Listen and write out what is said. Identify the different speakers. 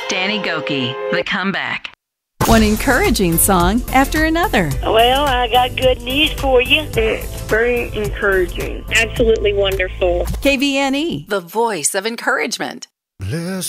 Speaker 1: Danny Gokey, The Comeback.
Speaker 2: One encouraging song after another.
Speaker 3: Well, I got good news for you.
Speaker 4: It's very encouraging.
Speaker 5: Absolutely wonderful.
Speaker 2: KVNE, the voice of encouragement.
Speaker 6: Listen.